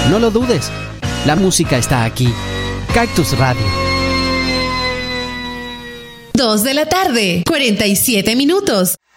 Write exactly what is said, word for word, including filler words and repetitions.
No lo dudes, la música está aquí. Cactus Radio. Dos de la tarde, cuarenta y siete minutos.